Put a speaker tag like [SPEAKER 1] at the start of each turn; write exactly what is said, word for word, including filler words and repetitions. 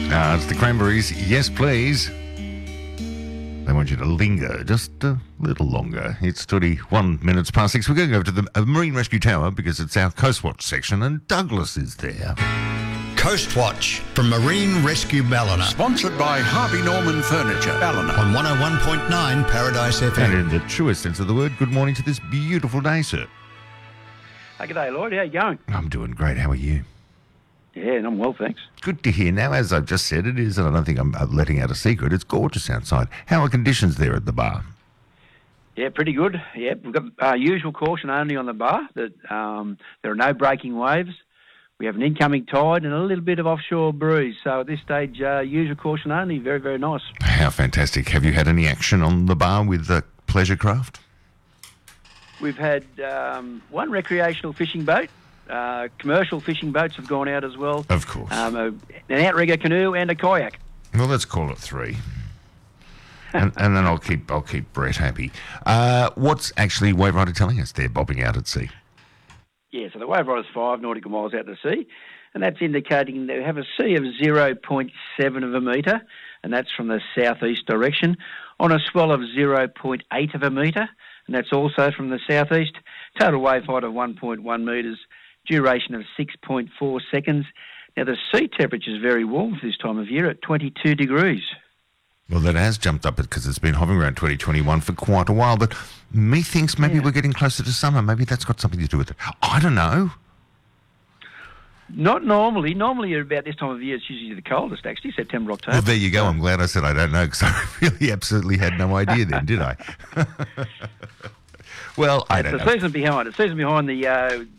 [SPEAKER 1] Uh, it's the Cranberries. Yes, please. They want you to linger just a little longer. It's twenty-one minutes past six. We're going over to the uh, Marine Rescue Tower because it's our Coast Watch section and Douglas is there.
[SPEAKER 2] Coast Watch from Marine Rescue Ballina.
[SPEAKER 3] Sponsored by Harvey Norman Furniture, Ballina.
[SPEAKER 2] On one oh one point nine Paradise F M.
[SPEAKER 1] And in the truest sense of the word, good morning to this beautiful day, sir.
[SPEAKER 4] Hey, g'day, Lloyd. How you going?
[SPEAKER 1] I'm doing great. How are you?
[SPEAKER 4] Yeah, and I'm well, thanks.
[SPEAKER 1] Good to hear. Now, as I've just said, it is, and I don't think I'm uh, letting out a secret, it's gorgeous outside. How are conditions there at the bar?
[SPEAKER 4] Yeah, pretty good. Yeah, we've got uh, usual caution only on the bar that um, there are no breaking waves. We have an incoming tide and a little bit of offshore breeze. So at this stage, uh, usual caution only. Very, very nice.
[SPEAKER 1] How fantastic. Have you had any action on the bar with the pleasure craft?
[SPEAKER 4] We've had um, one recreational fishing boat. Uh, commercial fishing boats have gone out as well.
[SPEAKER 1] Of course.
[SPEAKER 4] Um, a, an outrigger canoe and a kayak.
[SPEAKER 1] Well, let's call it three. and, and then I'll keep I'll keep Brett happy. Uh, what's actually Wave Rider telling us they're bobbing out at sea?
[SPEAKER 4] Yeah, so the Wave Rider's five nautical miles out to sea, and that's indicating they have a sea of zero point seven of a metre, and that's from the southeast direction, on a swell of zero point eight of a metre, and that's also from the southeast. Total wave height of one point one metres, duration of six point four seconds. Now, the sea temperature is very warm for this time of year at twenty-two degrees.
[SPEAKER 1] Well, that has jumped up because it's been hovering around twenty twenty-one for quite a while, but me thinks maybe
[SPEAKER 4] Yeah.
[SPEAKER 1] we're getting closer to summer. Maybe that's got something to do with it. I don't know.
[SPEAKER 4] Not normally. Normally, about this time of year, it's usually the coldest, actually, September, October.
[SPEAKER 1] Well, there you go. I'm glad I said I don't know because I really absolutely had no idea then, did I? Well, I
[SPEAKER 4] It's
[SPEAKER 1] don't
[SPEAKER 4] the
[SPEAKER 1] know.
[SPEAKER 4] season behind. It's the season behind the uh,